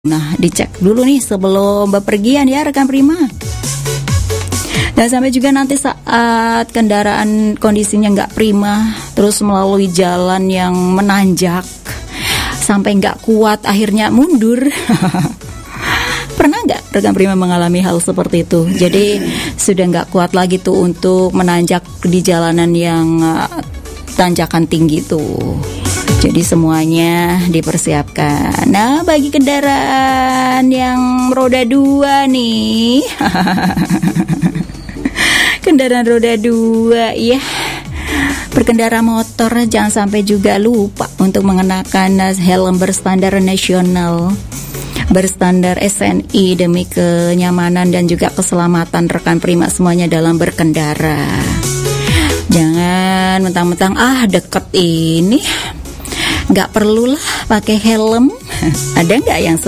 Nah, dicek dulu nih sebelum bepergian ya rekan Prima. Dan sampai juga nanti saat kendaraan kondisinya nggak prima, terus melalui jalan yang menanjak, sampai nggak kuat akhirnya mundur. Pernah nggak rekan Prima mengalami hal seperti itu? Jadi sudah nggak kuat lagi tuh untuk menanjak di jalanan yang tanjakan tinggi tuh. Jadi semuanya dipersiapkan. Nah, bagi kendaraan yang roda 2 nih, kendaraan roda 2 ya, berkendara motor jangan sampai juga lupa untuk mengenakan helm berstandar nasional, berstandar SNI demi kenyamanan dan juga keselamatan rekan Prima semuanya dalam berkendara. Jangan mentang-mentang deket ini, nggak perlulah pakai helm. Ada nggak yang